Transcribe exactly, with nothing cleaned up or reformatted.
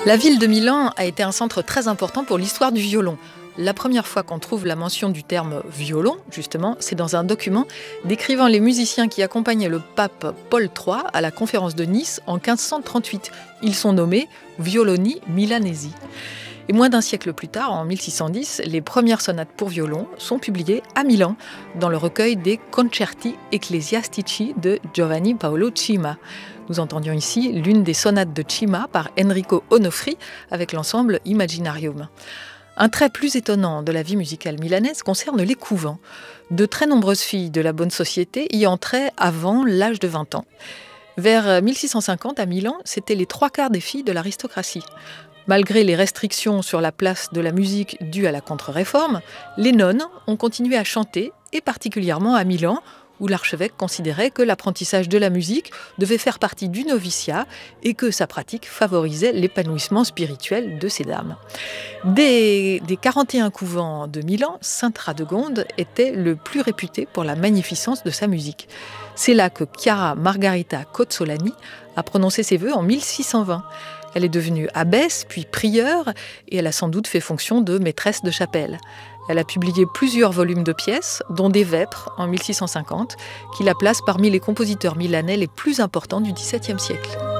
La ville de Milan a été un centre très important pour l'histoire du violon. La première fois qu'on trouve la mention du terme violon, justement, c'est dans un document décrivant les musiciens qui accompagnaient le pape Paul trois à la conférence de Nice en quinze cent trente-huit. Ils sont nommés Violoni Milanesi. Et moins d'un siècle plus tard, en mille six cent dix, les premières sonates pour violon sont publiées à Milan, dans le recueil des Concerti Ecclesiastici de Giovanni Paolo Cima. Nous entendions ici l'une des sonates de Cima par Enrico Onofri avec l'ensemble Imaginarium. Un trait plus étonnant de la vie musicale milanaise concerne les couvents. De très nombreuses filles de la bonne société y entraient avant l'âge de vingt ans. Vers mille six cent cinquante, à Milan, c'était les trois quarts des filles de l'aristocratie. Malgré les restrictions sur la place de la musique dues à la contre-réforme, les nonnes ont continué à chanter, et particulièrement à Milan, où l'archevêque considérait que l'apprentissage de la musique devait faire partie du noviciat et que sa pratique favorisait l'épanouissement spirituel de ces dames. Des, des quarante et un couvents de Milan, Sainte-Radegonde était le plus réputé pour la magnificence de sa musique. C'est là que Chiara Margarita Cozzolani a prononcé ses vœux en mille six cent vingt. Elle est devenue abbesse, puis prieure, et elle a sans doute fait fonction de maîtresse de chapelle. Elle a publié plusieurs volumes de pièces, dont des Vêpres en mille six cent cinquante, qui la placent parmi les compositeurs milanais les plus importants du dix-septième siècle.